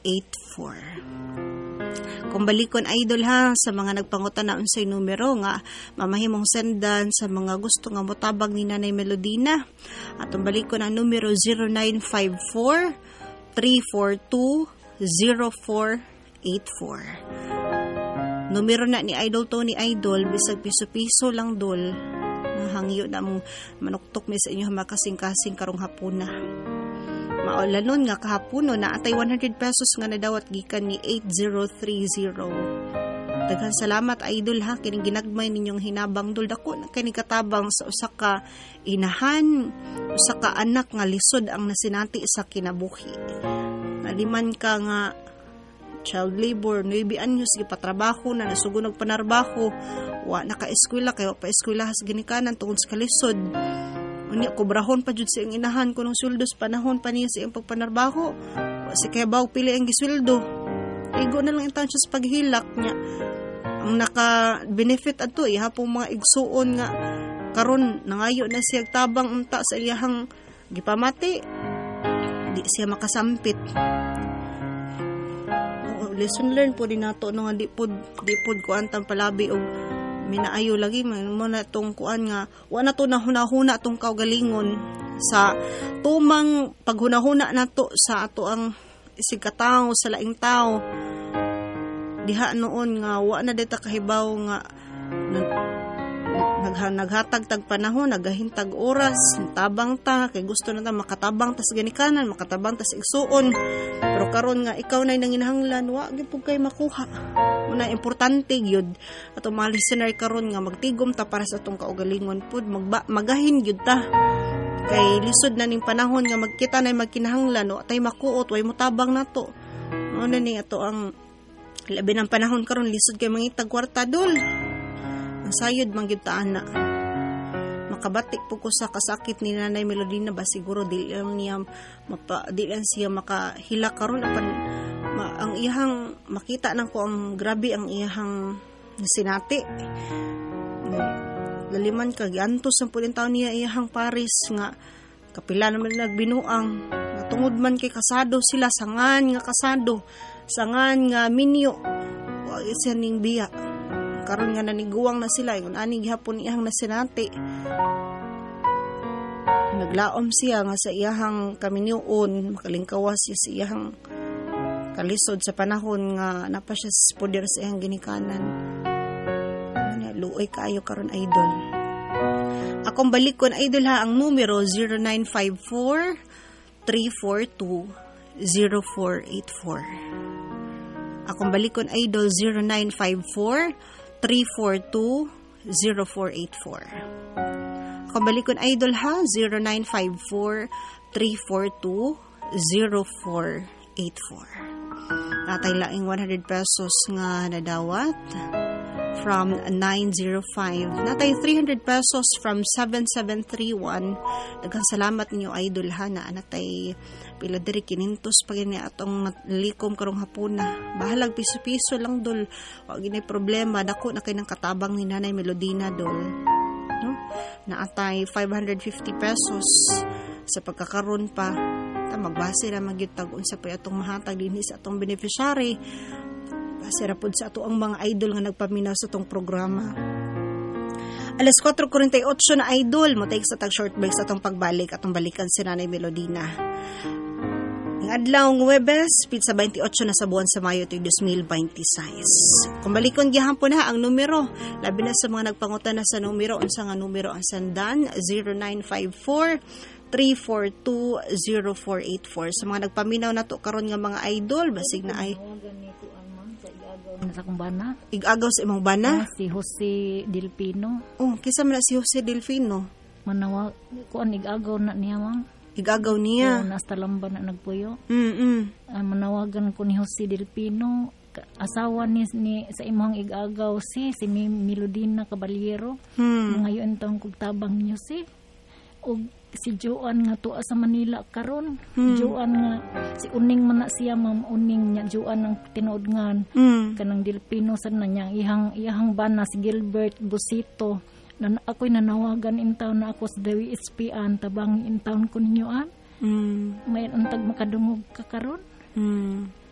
Kung balikon idol ha sa mga nagpangutan na unsay numero nga mamahimong sendan sa mga gusto nga motabang ni Nanay Melodina. Atong balikon ang numero 0954-342-0484. Numero na ni Idol Tony Idol, bisag piso-piso lang dol. Hangyo na mong manuktok mi sa inyo makasing-kasing karong hapuna. Maulanon nga kahapuno na atay 100 pesos nga nadawat gikan ni 8030. Daghan salamat idol ha kining ginagmay ninyong hinabang dul dako na kini katabang sa usa ka inahan, usa ka anak nga lisod ang nasinati sa kinabuhi. Naliman ka nga child labor, 9 anyos gipatrabaho na nasugon og panarbaho, wa naka-eskwela kayo pa eskwela has ginikanan tungod sa kalisod. Unya kubrahon pa jud sa iyang inahan kunong sweldo sa panahon pa niya sa iyang pagpanarbaho. Wa si kayabaw pili ang gisweldo. Igo na lang intansya sa paghilak niya. Ang naka-benefit ato ihapong mga igsuon nga karon nangayo na siya tabang unta sa iyahang gipamati. Di siya makasampit. Lesson learned po din nato no nga di pod kuan tang palabi og minaayo lagi mo na tong kuan nga wa na to nahuna-huna tong kaugalingon sa tumang paghunahuna nato sa ato ang isig katawo sa laing tao diha noon nga wa na deta kahibaw nga naghatag tag panahon naghahintag oras tabang ta kay gusto na ta makatabang tas ganikanan makatabang tas igsuon pero karon nga ikaw nay nanginahanglan wa gyud pud kay makuha una importante gyud ato mga listener karon nga magtigom ta para sa atong kaugalingon pud magahin gyud ta kay lisod na ning panahon nga magkita nay magkinahanglan wa tay makuot way motabang nato ano ni ato ang labi ng panahon karon lisod kay mangitag kwarta dul ang sayod mangyud ta ana makabatik po ko sa kasakit ni Nanay Melodina ba siguro di lang siya makahila karon apan ang iyang makita nang ko ang grabe ang iyang sinati laliman kag antos ang pudin taon niya iyang Paris nga kapila naman nagbinuang natungod man kay kasado sila sangan nga minyo wa siya ning biya karon nga naniguwang na sila kun ani gihapon iyang nasinati naglaom siya nga sa iyang kaminyuon makalingkawas siya sa iyang kalisod sa panahon nga napa siya sa poder sa iyang ginikanan luoy kaayo karon idol akong balikon idol ha ang numero 0954-342-0484 akong balikon idol 0954-342-0484 kabalikon idol ha 0954-342-0484 natay laing 100 pesos nga nadawat from 905 natay 300 pesos from 7731 daghang salamat ninyo idol ha na natay pila diri 500 pag ni atong likom karong hapuna bahalag piso-piso lang dol wa gini problema dako na kay nang katabang ni Nanay Melodina dol no na atay 550 pesos sa pagkakaroon pa ta magbase ra magyud tag unsa pa atong mahatag dinhi sa atong beneficiary base ra pud sa ato ang mga idol nga nagpaminaw sa atong programa. Alas 4:48 na idol mo take sa tag short break sa atong pagbalik atong balikan si Nanay Melodina. Ang adlaw ng Huwebes, pizza 28 na sa buwan sa Mayo 2026. Kung balikon gihapon na ang numero, labi na sa mga nagpangutan na sa numero, unsa nga numero ang sandan, 0954-342-0484. Sa mga nagpaminaw na to karon nga mga idol, basig na ay sa akong bana. Igagaw sa imong bana? Si Jose Delfino. Oh, kisa man si Jose Delfino? Manawa, kuan igagaw na niya mang. Igagaw niya? Oo, nasa Talamba na nagpuyo. Manawagan ko ni Jose Delfino, asawa ni sa imong igagaw si Melodina Caballero. Ngayon taong kugtabang niyo si. O si Joan nga tuwa sa Manila karon. Joan nga si Uning man na siya ma'am Uning nya Joan ang tinuodngan. Kanang Delfino sa nanya ihang bana si Gilbert Busito. Ako'y nanawagan in town na ako sa Dewi Espian tabang in town ko ninyo may untag makadungog ka karon.